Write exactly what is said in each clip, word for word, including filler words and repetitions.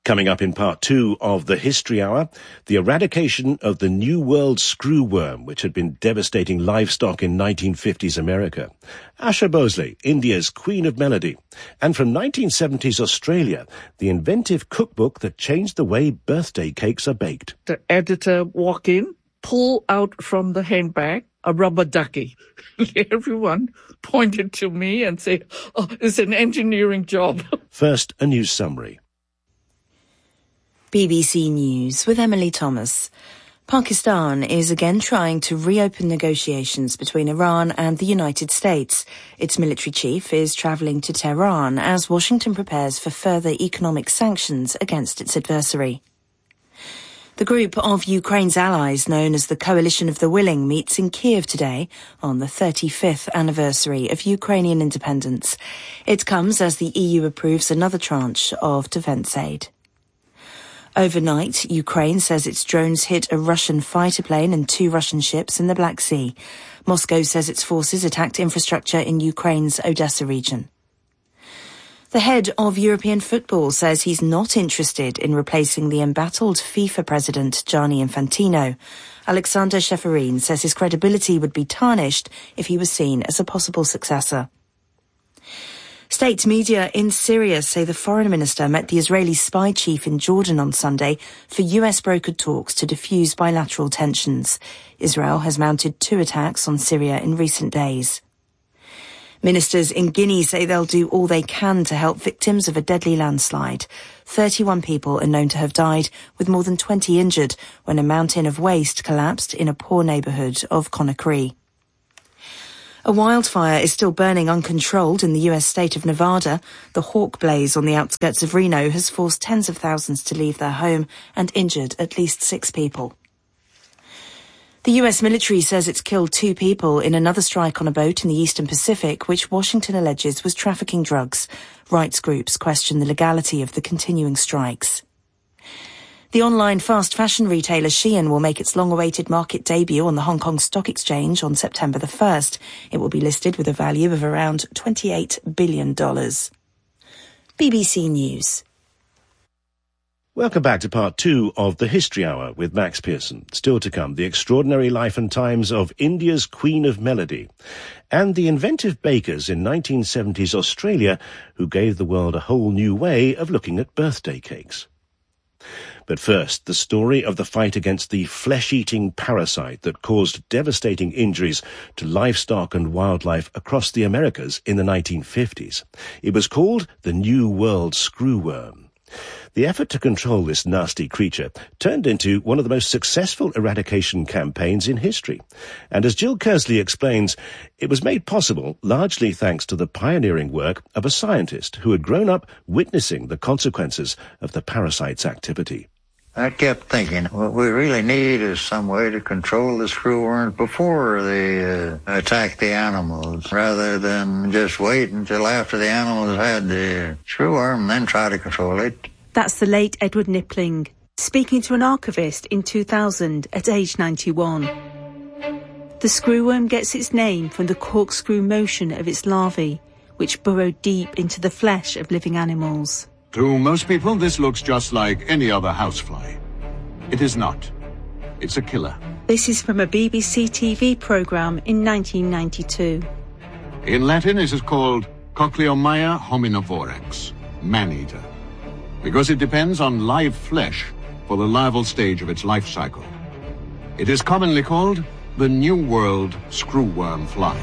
Coming up in part two of the History Hour, the eradication of the New World screwworm, which had been devastating livestock in nineteen fifties America. Asha Bhosle, India's Queen of Melody. And from nineteen seventies Australia, the inventive cookbook that changed the way birthday cakes are baked. The editor walk in, pull out from the handbag a rubber ducky. Everyone pointed to me and said, oh, it's an engineering job. First, a news summary. B B C News with Emily Thomas. Pakistan is again trying to reopen negotiations between Iran and the United States. Its military chief is travelling to Tehran as Washington prepares for further economic sanctions against its adversary. The group of Ukraine's allies, known as the Coalition of the Willing, meets in Kiev today on the thirty-fifth anniversary of Ukrainian independence. It comes as the E U approves another tranche of defence aid. Overnight, Ukraine says its drones hit a Russian fighter plane and two Russian ships in the Black Sea. Moscow says its forces attacked infrastructure in Ukraine's Odessa region. The head of European football says he's not interested in replacing the embattled FIFA president Gianni Infantino. Alexander Ceferin says his credibility would be tarnished if he was seen as a possible successor. State media in Syria say the foreign minister met the Israeli spy chief in Jordan on Sunday for U S-brokered talks to defuse bilateral tensions. Israel has mounted two attacks on Syria in recent days. Ministers in Guinea say they'll do all they can to help victims of a deadly landslide. thirty-one people are known to have died, with more than twenty injured, when a mountain of waste collapsed in a poor neighbourhood of Conakry. A wildfire is still burning uncontrolled in the U S state of Nevada. The hawk blaze on the outskirts of Reno has forced tens of thousands to leave their home and injured at least six people. The U S military says it's killed two people in another strike on a boat in the Eastern Pacific, which Washington alleges was trafficking drugs. Rights groups question the legality of the continuing strikes. The online fast fashion retailer Shein will make its long-awaited market debut on the Hong Kong Stock Exchange on September the first. It will be listed with a value of around twenty-eight billion dollars. B B C News. Welcome back to part two of the History Hour with Max Pearson. Still to come, the extraordinary life and times of India's Queen of Melody and the inventive bakers in nineteen seventies Australia who gave the world a whole new way of looking at birthday cakes. But first, the story of the fight against the flesh-eating parasite that caused devastating injuries to livestock and wildlife across the Americas in the nineteen fifties. It was called the New World screwworm. The effort to control this nasty creature turned into one of the most successful eradication campaigns in history. And as Jill Kersley explains, it was made possible largely thanks to the pioneering work of a scientist who had grown up witnessing the consequences of the parasite's activity. I kept thinking, what we really need is some way to control the screwworms before they uh, attack the animals, rather than just wait until after the animals had the screwworm and then try to control it. That's the late Edward Nippling, speaking to an archivist in two thousand at age ninety-one. The screwworm gets its name from the corkscrew motion of its larvae, which burrow deep into the flesh of living animals. To most people, this looks just like any other housefly. It is not. It's a killer. This is from a B B C T V programme in nineteen ninety-two. In Latin, it is called Cochleomya hominovorax, man-eater, because it depends on live flesh for the larval stage of its life cycle. It is commonly called the New World screwworm fly.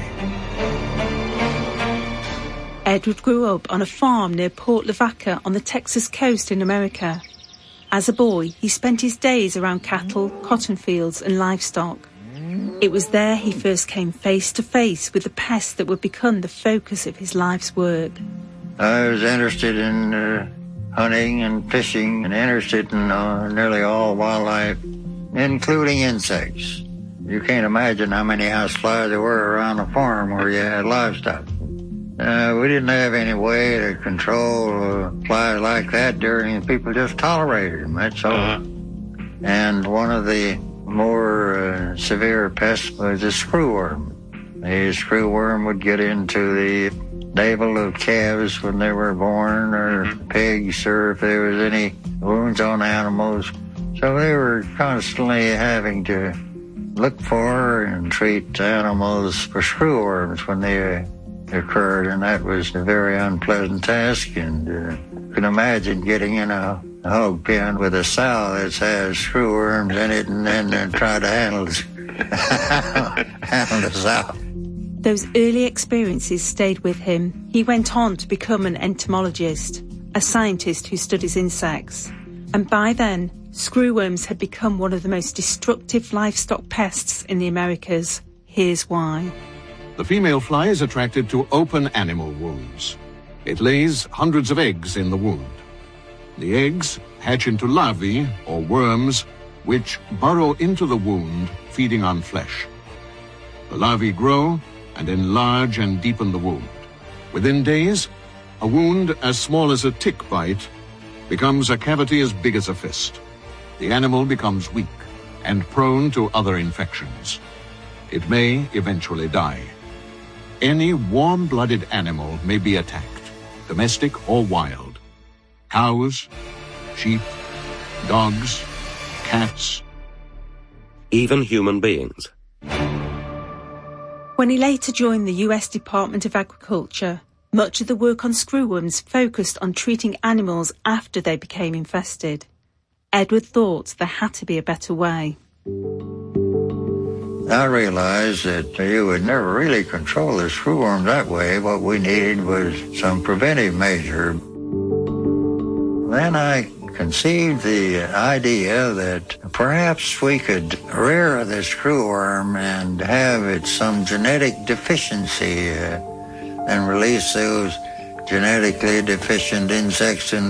Edward grew up on a farm near Port Lavaca on the Texas coast in America. As a boy, he spent his days around cattle, cotton fields and livestock. It was there he first came face to face with the pest that would become the focus of his life's work. I was interested in uh, hunting and fishing and interested in uh, nearly all wildlife, including insects. You can't imagine how many houseflies there were around a farm where you had livestock. Uh, we didn't have any way to control uh, flies like that during, people just tolerated them, that's all. Uh-huh. And one of the more uh, severe pests was the screwworm. The screwworm would get into the navel of calves when they were born, or pigs pigs or if there was any wounds on animals. So they were constantly having to look for and treat animals for screwworms when they occurred, and that was a very unpleasant task. And uh, you can imagine getting in a hog pen with a sow that has screwworms in it and then uh, try to handle, handle the sow. Those early experiences stayed with him. He went on to become an entomologist, a scientist who studies insects. And by then, screwworms had become one of the most destructive livestock pests in the Americas. Here's why. The female fly is attracted to open animal wounds. It lays hundreds of eggs in the wound. The eggs hatch into larvae, or worms, which burrow into the wound, feeding on flesh. The larvae grow and enlarge and deepen the wound. Within days, a wound as small as a tick bite becomes a cavity as big as a fist. The animal becomes weak and prone to other infections. It may eventually die. Any warm-blooded animal may be attacked, domestic or wild. Cows, sheep, dogs, cats. Even human beings. When he later joined the U S Department of Agriculture, much of the work on screwworms focused on treating animals after they became infested. Edward thought there had to be a better way. I realized that you would never really control the screwworm that way. What we needed was some preventive measure. Then I conceived the idea that perhaps we could rear the screwworm and have it some genetic deficiency uh, and release those genetically deficient insects in